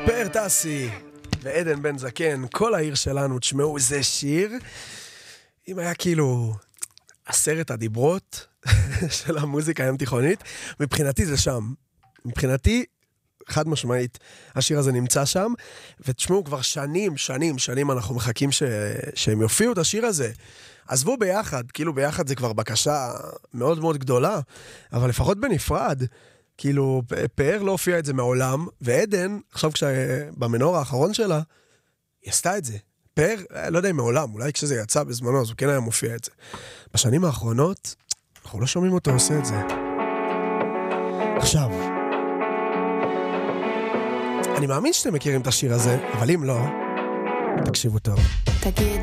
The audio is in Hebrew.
פאר טסי ועדן בן זקן, כל העיר שלנו, תשמעו, זה שיר, אם היה כאילו 10 הדיברות של המוזיקה היום תיכונית, מבחינתי זה שם. מבחינתי, חד משמעית, השיר הזה נמצא שם, ותשמעו, כבר שנים אנחנו מחכים שהם יופיעו את השיר הזה. עזבו ביחד, כאילו ביחד זה כבר בקשה מאוד מאוד גדולה, אבל לפחות בנפרד, כאילו פאר לא הופיע את זה מעולם, ועדן, עכשיו במנור האחרון שלה, היא עשתה את זה. פאר, לא יודע אם מעולם, אולי כשזה יצא בזמנו, אז הוא כן היה מופיע את זה. בשנים האחרונות, אנחנו לא שומעים אותו עושה את זה. עכשיו, אני מאמין שאתם מכירים את השיר הזה, אבל אם לא, תקשיבו טוב. תגיד